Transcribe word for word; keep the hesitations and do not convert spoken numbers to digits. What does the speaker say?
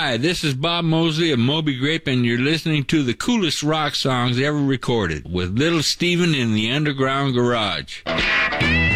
Hi, this is Bob Mosley of Moby Grape, and you're listening to the coolest rock songs ever recorded with Little Steven in the Underground Garage.